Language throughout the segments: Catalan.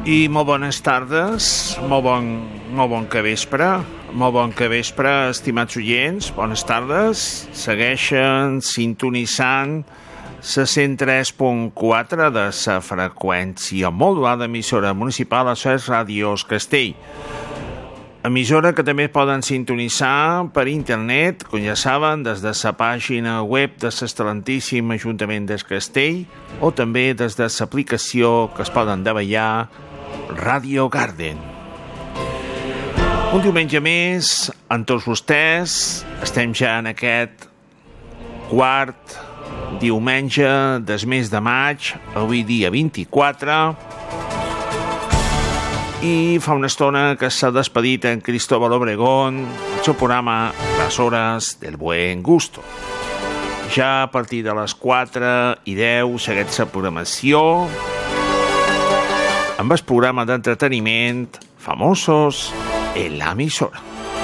I molt bones tardes, molt bon capvespre, estimats oients, bones tardes. Segueixen sintonitzant la 103.4 de la freqüència modulada emissora municipal a les ràdios Castell. Emissora que també poden sintonitzar per internet, com ja saben, des de la pàgina web de l'excel·lentíssim Ajuntament de Castell o també des de l'aplicació que es poden davallar Radio Garden. Un diumenge més, amb tots vostès, estem ja en aquest quart diumenge del mes de maig, avui dia 24, i fa una estona que s'ha despedit en Cristóbal Obregón, el seu programa Les Hores del Buen Gusto. Ja a partir de les 4:10 segueix la programació amb el programa d'entreteniment Famosos en la emissora.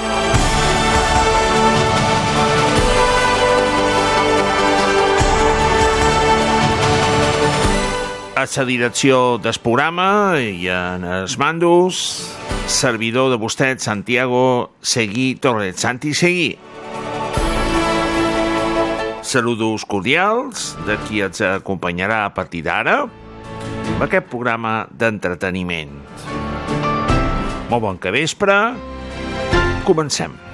A la direcció del programa i en els mandos, servidor de vostè, Santiago Seguí Torres. Santi Seguí. Saludos cordials de qui ens acompanyarà a partir d'ara amb aquest programa d'entreteniment. Molt bon capvespre, comencem.